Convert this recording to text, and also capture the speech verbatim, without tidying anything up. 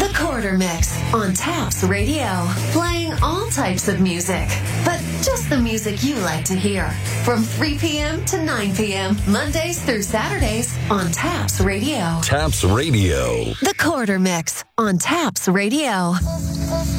The Quarter Mix on Taps Radio. Playing all types of music, but just the music you like to hear. From three p.m. to nine p.m. Mondays through Saturdays on Taps Radio. Taps Radio. The Quarter Mix on Taps Radio.